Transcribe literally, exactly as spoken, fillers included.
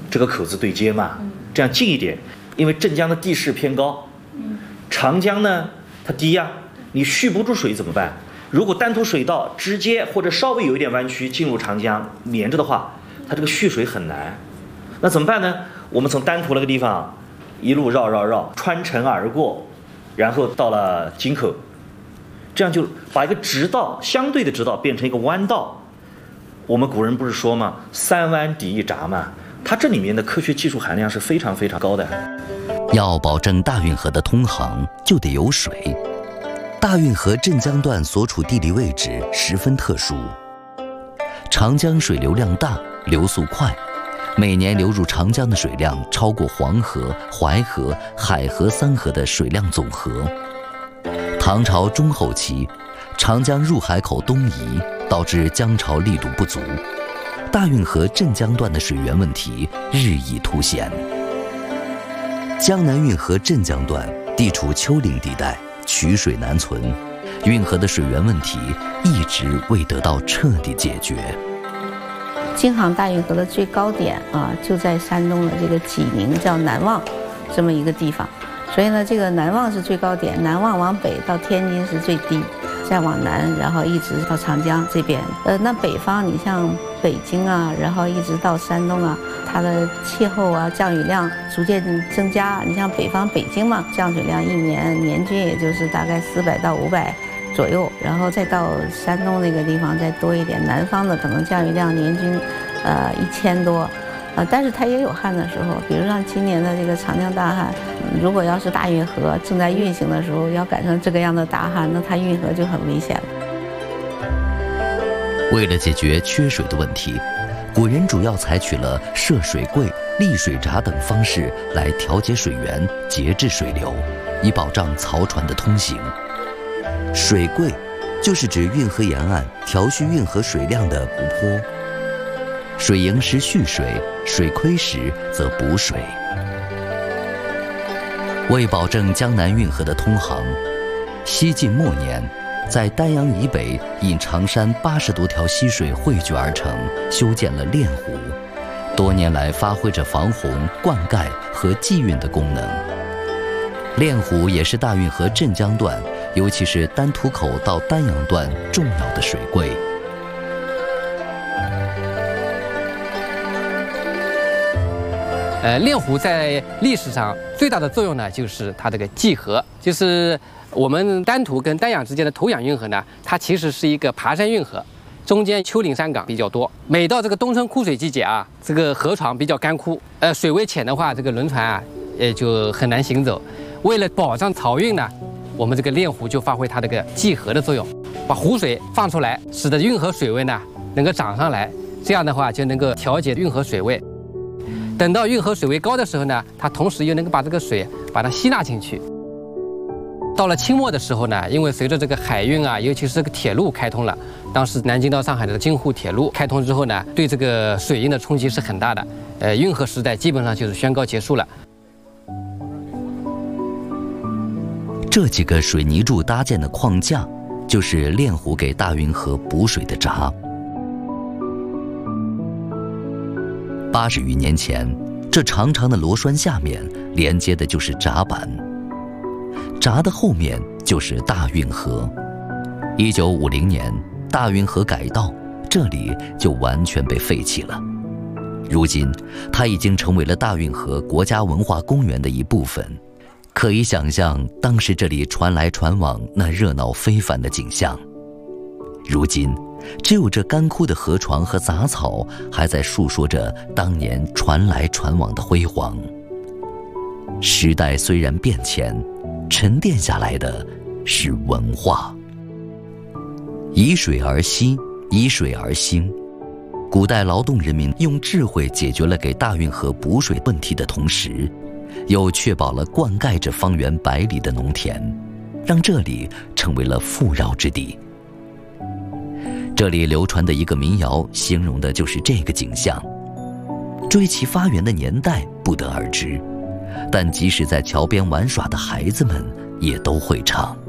这个口子对接嘛，这样近一点。因为镇江的地势偏高，长江呢它低呀、啊，你蓄不住水怎么办？如果丹徒水道直接或者稍微有一点弯曲进入长江连着的话，它这个蓄水很难。那怎么办呢？我们从丹徒那个地方一路绕绕绕，穿城而过，然后到了京口，这样就把一个直道相对的直道变成一个弯道。我们古人不是说嘛，三弯抵一闸嘛，它这里面的科学技术含量是非常非常高的。 要保证大运河的通航，就得有水。大运河镇江段所处地理位置十分特殊，长江水流量大，流速快，每年流入长江的水量超过黄河、淮河、海河三河的水量总和。唐朝中后期，长江入海口东移，导致江潮力度不足，大运河镇江段的水源问题日益凸显。江南运河镇江段地处丘陵地带，取水难存，运河的水源问题一直未得到彻底解决。 京杭大运河的最高点啊，就在山东的这个济宁叫南望这么一个地方，所以呢，这个南望是最高点，南望往北到天津是最低，再往南，然后一直到长江这边。呃，那北方你像北京啊，然后一直到山东啊，它的气候啊，降雨量逐渐增加。你像北方北京嘛，降水量一年年均也就是大概四百到五百左右，然后再到山东那个地方再多一点，南方的可能降雨量年均，呃一千多，呃，但是它也有旱的时候，比如像今年的这个长江大旱，如果要是大运河正在运行的时候，要赶上这个样的大旱，那它运河就很危险了。 为了解决缺水的问题，古人主要采取了设水柜、立水闸等方式来调节水源、节制水流，以保障漕船的通行。水柜就是指运河沿岸调蓄运河水量的湖泊，水盈时蓄水，水亏时则补水。为保证江南运河的通航，西晋末年，在丹阳以北因长山八十多条溪水汇聚而成，修建了练湖，多年来发挥着防洪、灌溉和济运的功能。练湖也是大运河镇江段，尤其是丹徒口到丹阳段重要的水柜。 呃，练湖在历史上最大的作用呢，就是它这个济河，就是我们丹徒跟丹阳之间的头仰运河呢，它其实是一个爬山运河，中间丘陵山岗比较多。每到这个冬春枯水季节啊，这个河床比较干枯，呃，水位浅的话，这个轮船啊，也就很难行走。为了保障漕运呢，我们这个练湖就发挥它这个济河的作用，把湖水放出来，使得运河水位呢能够涨上来，这样的话就能够调节运河水位。等到运河水位高的时候呢，它同时又能够把这个水把它吸纳进去。到了清末的时候呢，因为随着这个海运啊，尤其是这个铁路开通了，当时南京到上海的京沪铁路开通之后呢，对这个水运的冲击是很大的。呃，运河时代基本上就是宣告结束了。 这几个水泥柱搭建的框架，就是练湖给大运河补水的闸。八十余年前，这长长的螺栓下面连接的就是闸板，闸的后面就是大运河。一九五零年，大运河改道，这里就完全被废弃了。如今，它已经成为了大运河国家文化公园的一部分。可以想象当时这里船来船往那热闹非凡的景象。如今，只有这干枯的河床和杂草还在述说着当年船来船往的辉煌。时代虽然变迁，沉淀下来的是文化。以水而息，以水而兴。古代劳动人民用智慧解决了给大运河补水问题的同时，又确保了灌溉着方圆百里的农田，让这里成为了富饶之地。这里流传的一个民谣形容的就是这个景象。追其发源的年代不得而知，但即使在桥边玩耍的孩子们也都会唱。